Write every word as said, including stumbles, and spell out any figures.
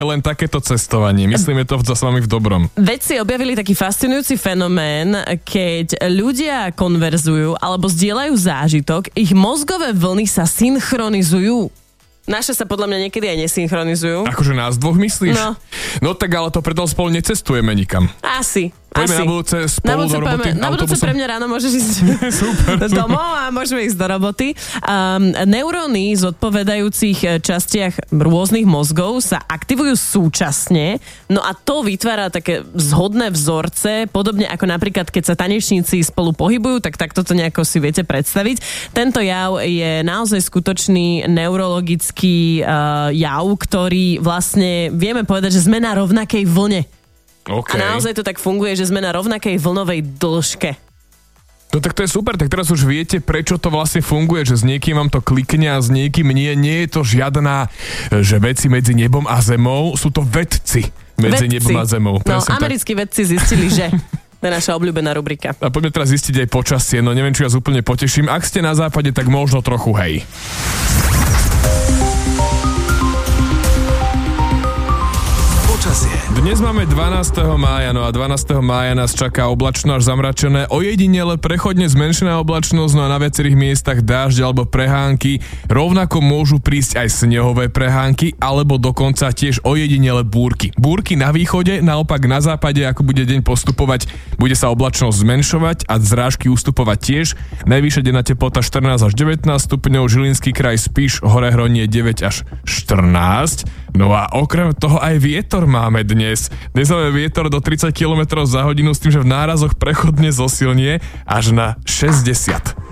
len takéto cestovanie. Myslíme to s vami v dobrom. Vedci objavili taký fascinujúci fenomén, keď ľudia konverzujú alebo zdieľajú zážitok, ich mozgové vlny sa synchronizujú. Naše sa podľa mňa niekedy aj nesynchronizujú. Akože nás dvoch myslíš? No. No tak ale to preto spolu necestujeme nikam. Asi. Poďme Asi. na budúce spolu na budúce do roboty Na budúce autobusom. pre mňa ráno môžeš ísť Super. domov a môžeme ísť do roboty. Um, neuróny z odpovedajúcich častiach rôznych mozgov sa aktivujú súčasne, no a to vytvára také zhodné vzorce, podobne ako napríklad, keď sa tanečníci spolu pohybujú, tak takto to nejako si viete predstaviť. Tento jav je naozaj skutočný neurologický uh, jav, ktorý vlastne vieme povedať, že sme na rovnakej vlne. Okay. A naozaj to tak funguje, že sme na rovnakej vlnovej dĺžke. No tak to je super, tak teraz už viete, prečo to vlastne funguje, že s niekým vám to klikne a s niekým nie. Nie je to žiadna, že veci medzi nebom a zemou, sú to vedci medzi vedci. nebom a zemou. No, americkí tak. Vedci zistili, že to je naša obľúbená rubrika. A poďme teraz zistiť aj počasie, no neviem, či vás úplne poteším. Ak ste na západe, tak možno trochu hej. Dnes máme dvanásteho mája, no a dvanásteho mája nás čaká oblačno až zamračené, ojedinele prechodne zmenšená oblačnosť, no a na viacerých miestach dážď alebo prehánky. Rovnako môžu prísť aj snehové prehánky, alebo dokonca tiež ojedinele búrky. Búrky na východe, naopak na západe, ako bude deň postupovať, bude sa oblačnosť zmenšovať a zrážky ustupovať tiež. Najvyššia denná teplota štrnásť až devätnásť stupňov, Žilinský kraj, Spiš, Horehronie deväť až štrnásť. No a okrem toho aj vietor máme dnes. Dnes máme vietor do tridsať kilometrov za hodinu s tým, že v nárazoch prechodne zosilnie až na šesťdesiat.